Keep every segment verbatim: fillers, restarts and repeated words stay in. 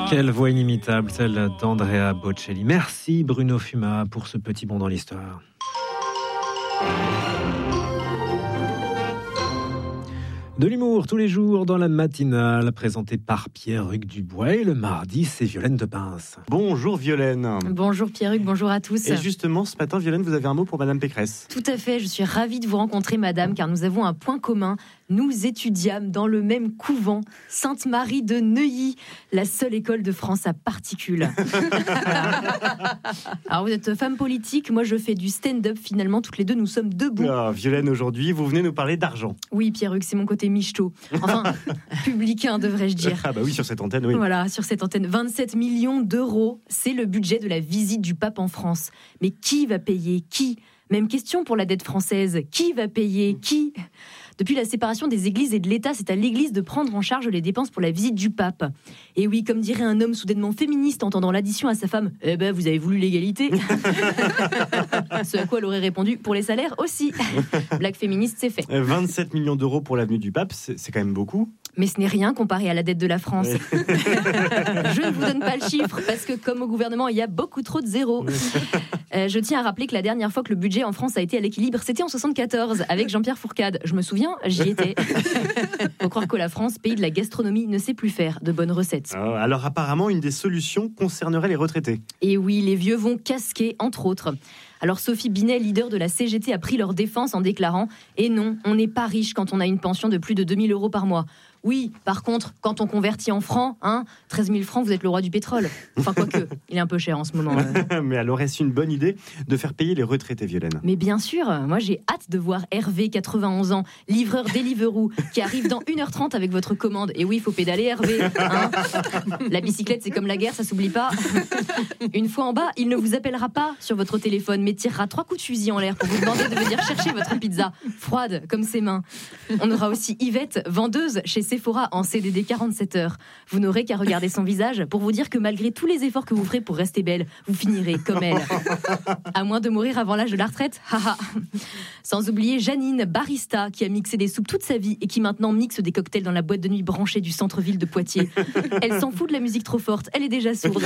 Quelle voix inimitable, celle d'Andrea Bocelli. Merci Bruno Fuma pour ce petit bond dans l'histoire. De l'humour tous les jours dans la matinale, présenté par Pierre-Hugues Dubois. Et le mardi, c'est Violaine de Pince. Bonjour Violaine. Bonjour Pierre-Hugues, bonjour à tous. Et justement, ce matin, Violaine, vous avez un mot pour Madame Pécresse. Tout à fait, je suis ravie de vous rencontrer, Madame, car nous avons un point commun. Nous étudiâmes dans le même couvent, Sainte-Marie de Neuilly, la seule école de France à particules. Alors vous êtes femme politique, moi je fais du stand-up. Finalement, toutes les deux, nous sommes debout. Ah, Violaine, aujourd'hui, vous venez nous parler d'argent. Oui, Pierre-Hugues, c'est mon côté michto. Enfin, publicain, devrais-je dire. Ah bah oui, sur cette antenne, oui. Voilà, sur cette antenne. vingt-sept millions d'euros, c'est le budget de la visite du pape en France. Mais qui va payer ? Qui ? Même question pour la dette française. Qui va payer ? Qui ? Depuis la séparation des églises et de l'État, c'est à l'Église de prendre en charge les dépenses pour la visite du pape. Et oui, comme dirait un homme soudainement féministe entendant l'addition à sa femme, « Eh ben, vous avez voulu l'égalité ?» Ce à quoi elle aurait répondu, « Pour les salaires aussi !» Blague féministe, c'est fait. vingt-sept millions d'euros pour l'avenue du pape, c'est, c'est quand même beaucoup. Mais ce n'est rien comparé à la dette de la France. Oui. Je ne vous donne pas le chiffre, parce que comme au gouvernement, il y a beaucoup trop de zéros. Oui. Euh, je tiens à rappeler que la dernière fois que le budget en France a été à l'équilibre, c'était en soixante-quatorze, avec Jean-Pierre Fourcade. Je me souviens, j'y étais. Faut croire que la France, pays de la gastronomie, ne sait plus faire de bonnes recettes. Oh, alors apparemment, une des solutions concernerait les retraités. Et oui, les vieux vont casquer, entre autres. Alors Sophie Binet, leader de la C G T, a pris leur défense en déclarant « Et non, on n'est pas riche quand on a une pension de plus de deux mille euros par mois. Oui, par contre, quand on convertit en francs, hein, treize mille francs, vous êtes le roi du pétrole. Enfin, quoique, il est un peu cher en ce moment. Euh. Mais alors, est-ce une bonne idée de faire payer les retraités, Violaine ? Mais bien sûr, moi j'ai hâte de voir Hervé, quatre-vingt-onze ans, livreur Deliveroo, qui arrive dans une heure trente avec votre commande. Et oui, il faut pédaler, Hervé. Hein. La bicyclette, c'est comme la guerre, ça s'oublie pas. Une fois en bas, il ne vous appellera pas sur votre téléphone, mais tirera trois coups de fusil en l'air pour vous demander de venir chercher votre pizza, froide comme ses mains. On aura aussi Yvette, vendeuse chez Sephora en C D D quarante-sept heures. Vous n'aurez qu'à regarder son visage pour vous dire que malgré tous les efforts que vous ferez pour rester belle, vous finirez comme elle. À moins de mourir avant l'âge de la retraite. Haha. Sans oublier Janine, barista, qui a mixé des soupes toute sa vie et qui maintenant mixe des cocktails dans la boîte de nuit branchée du centre-ville de Poitiers. Elle s'en fout de la musique trop forte, elle est déjà sourde.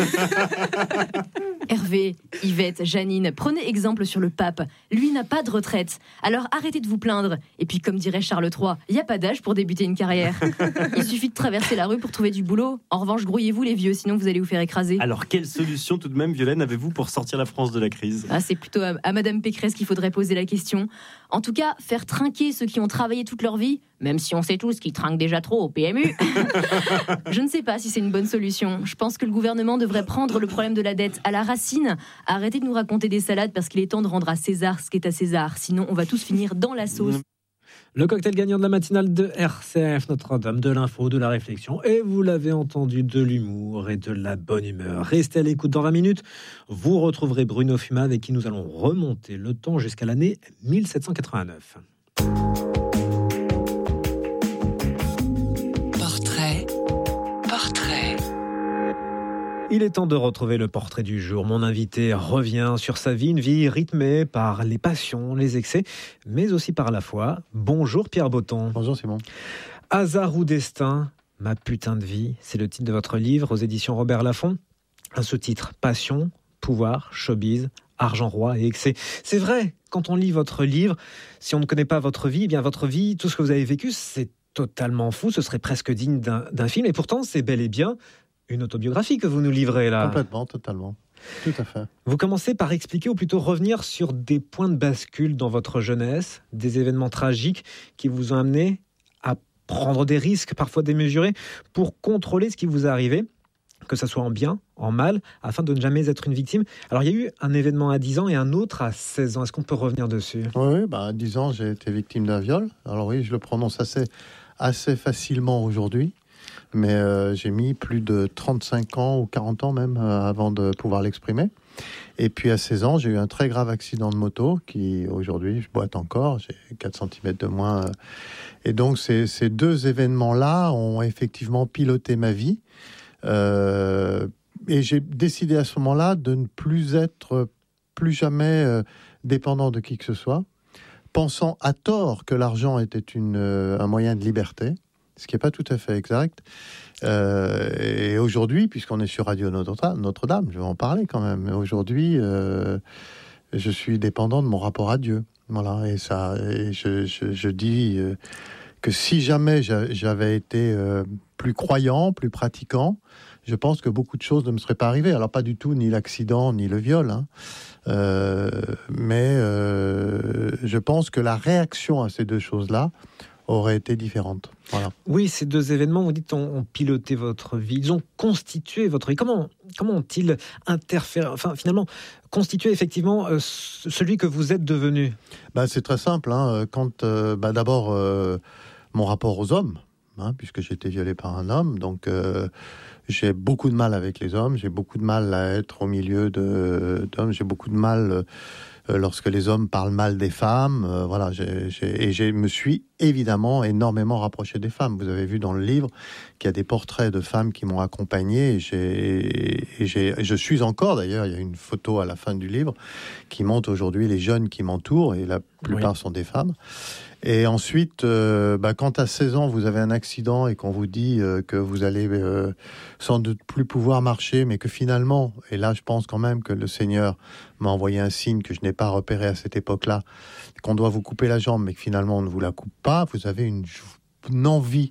Hervé, Yvette, Janine, prenez exemple sur le pape. Lui n'a pas de retraite. Alors arrêtez de vous plaindre. Et puis comme dirait Charles trois, il n'y a pas d'âge pour débuter une carrière. Il suffit de traverser la rue pour trouver du boulot. En revanche, grouillez-vous les vieux, sinon vous allez vous faire écraser. Alors, quelle solution tout de même, Violaine, avez-vous pour sortir la France de la crise ? Ah, c'est plutôt à, à Madame Pécresse qu'il faudrait poser la question. En tout cas, faire trinquer ceux qui ont travaillé toute leur vie, même si on sait tous qu'ils trinquent déjà trop au P M U. Je ne sais pas si c'est une bonne solution. Je pense que le gouvernement devrait prendre le problème de la dette à la racine. Arrêtez de nous raconter des salades parce qu'il est temps de rendre à César ce qui est à César. Sinon, on va tous finir dans la sauce. Le cocktail gagnant de la matinale de R C F, Notre-Dame, de l'info, de la réflexion. Et vous l'avez entendu, de l'humour et de la bonne humeur. Restez à l'écoute dans vingt minutes. Vous retrouverez Bruno Fuma avec qui nous allons remonter le temps jusqu'à l'année mille sept cent quatre-vingt-neuf. Portrait, portrait. Il est temps de retrouver le portrait du jour. Mon invité revient sur sa vie, une vie rythmée par les passions, les excès, mais aussi par la foi. Bonjour Pierre Botton. Bonjour Simon. Hasard ou destin, ma putain de vie, c'est le titre de votre livre aux éditions Robert Laffont. Un sous-titre, passion, pouvoir, showbiz, argent roi et excès. C'est vrai, quand on lit votre livre, si on ne connaît pas votre vie, eh bien votre vie, tout ce que vous avez vécu, c'est totalement fou, ce serait presque digne d'un, d'un film. Et pourtant, c'est bel et bien une autobiographie que vous nous livrez là. Complètement, totalement. Tout à fait. Vous commencez par expliquer, ou plutôt revenir sur des points de bascule dans votre jeunesse, des événements tragiques qui vous ont amené à prendre des risques, parfois démesurés, pour contrôler ce qui vous est arrivé, que ce soit en bien, en mal, afin de ne jamais être une victime. Alors, il y a eu un événement à dix ans et un autre à seize ans. Est-ce qu'on peut revenir dessus ? Oui, bah, à dix ans, j'ai été victime d'un viol. Alors oui, je le prononce assez, assez facilement aujourd'hui. Mais euh, j'ai mis plus de trente-cinq ans ou quarante ans même euh, avant de pouvoir l'exprimer. Et puis à seize ans, j'ai eu un très grave accident de moto qui, aujourd'hui, je boite encore. J'ai quatre centimètres de moins. Euh, et donc, ces, ces deux événements-là ont effectivement piloté ma vie. Euh, et j'ai décidé à ce moment-là de ne plus être, plus jamais euh, dépendant de qui que ce soit, pensant à tort que l'argent était une, euh, un moyen de liberté. Ce qui n'est pas tout à fait exact. Euh, et aujourd'hui, puisqu'on est sur Radio Notre- Notre-Dame, je vais en parler quand même. Mais aujourd'hui, euh, je suis dépendant de mon rapport à Dieu. Voilà, et ça, et je, je, je dis euh, que si jamais j'a- j'avais été euh, plus croyant, plus pratiquant, je pense que beaucoup de choses ne me seraient pas arrivées. Alors pas du tout ni l'accident ni le viol, hein. Euh, mais euh, je pense que la réaction à ces deux choses-là aurait été différente. Voilà. Oui, ces deux événements, vous dites, ont, ont piloté votre vie, ils ont constitué votre vie. Comment, comment ont-ils interféré, enfin finalement, constitué effectivement euh, celui que vous êtes devenu? Bah, c'est très simple. Hein. Quand, euh, bah, d'abord, euh, mon rapport aux hommes, hein, puisque j'ai été violé par un homme, donc euh, j'ai beaucoup de mal avec les hommes, j'ai beaucoup de mal à être au milieu de, d'hommes, j'ai beaucoup de mal euh, lorsque les hommes parlent mal des femmes. Euh, voilà, j'ai, j'ai, et je me suis évidemment énormément rapproché des femmes. Vous avez vu dans le livre qu'il y a des portraits de femmes qui m'ont accompagné, et, j'ai, et j'ai, je suis encore, d'ailleurs, il y a une photo à la fin du livre qui montre aujourd'hui les jeunes qui m'entourent, et la plupart oui. sont des femmes. Et ensuite, euh, bah, quand à seize ans, vous avez un accident et qu'on vous dit euh, que vous allez euh, sans doute plus pouvoir marcher, mais que finalement, et là je pense quand même que le Seigneur m'a envoyé un signe que je n'ai pas repéré à cette époque-là, qu'on doit vous couper la jambe, mais que finalement on ne vous la coupe pas, vous avez une, une envie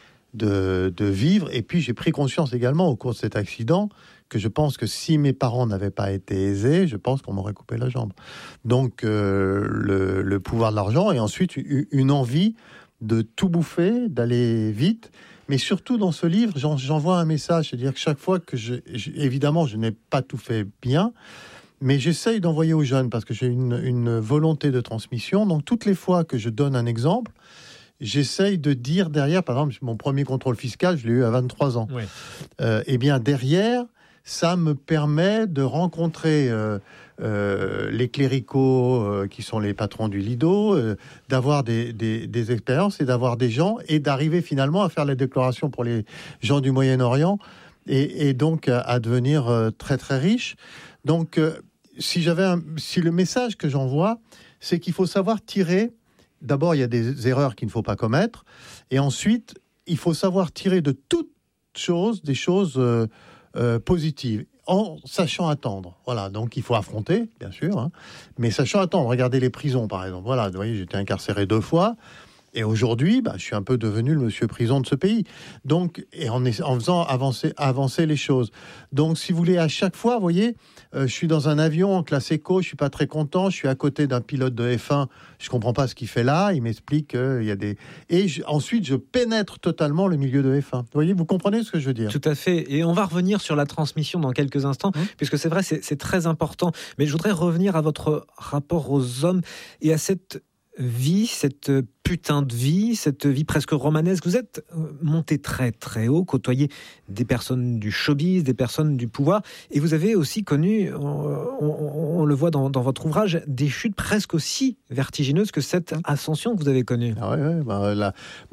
de, de vivre. Et puis j'ai pris conscience également au cours de cet accident que je pense que si mes parents n'avaient pas été aisés, je pense qu'on m'aurait coupé la jambe. Donc euh, le, le pouvoir de l'argent, et ensuite une envie de tout bouffer, d'aller vite. Mais surtout dans ce livre, j'en, j'envoie un message, c'est-à-dire que chaque fois que je, je, évidemment, je n'ai pas tout fait bien, mais j'essaye d'envoyer aux jeunes parce que j'ai une, une volonté de transmission. Donc toutes les fois que je donne un exemple, j'essaye de dire derrière, par exemple, mon premier contrôle fiscal, je l'ai eu à vingt-trois ans. Oui. Euh, et bien derrière, ça me permet de rencontrer euh, euh, les cléricaux euh, qui sont les patrons du Lido, euh, d'avoir des, des, des expériences et d'avoir des gens, et d'arriver finalement à faire les déclarations pour les gens du Moyen-Orient, et, et donc à, à devenir euh, très très riche. Donc euh, si, j'avais un, si le message que j'envoie, c'est qu'il faut savoir tirer, d'abord il y a des erreurs qu'il ne faut pas commettre, et ensuite il faut savoir tirer de toutes choses des choses euh, Euh, positive, en sachant attendre. Voilà, donc il faut affronter, bien sûr, hein, mais sachant attendre. Regardez les prisons, par exemple. Voilà, vous voyez, j'étais incarcéré deux fois, et aujourd'hui, bah, je suis un peu devenu le monsieur prison de ce pays. Donc, et en, en faisant avancer, avancer les choses. Donc, si vous voulez, à chaque fois, vous voyez, euh, je suis dans un avion en classe éco, je suis pas très content, je suis à côté d'un pilote de F un, je comprends pas ce qu'il fait là, il m'explique qu'il y a des... Et je, ensuite, je pénètre totalement le milieu de F un. Vous voyez, vous comprenez ce que je veux dire? Tout à fait. Et on va revenir sur la transmission dans quelques instants, mmh. puisque c'est vrai, c'est, c'est très important. Mais je voudrais revenir à votre rapport aux hommes et à cette vie, cette putain de vie, cette vie presque romanesque. Vous êtes monté très très haut, côtoyé des personnes du showbiz, des personnes du pouvoir, et vous avez aussi connu, on, on, on le voit dans, dans votre ouvrage, des chutes presque aussi vertigineuses que cette ascension que vous avez connue. Ah ouais, ouais, bah, la,